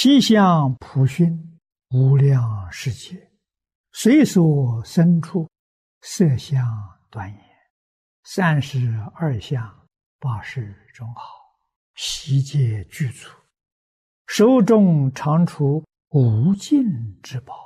其相普熏，无量世界，随所生处，色相端严，32相，80种好，悉皆具足，手中常出无尽之宝。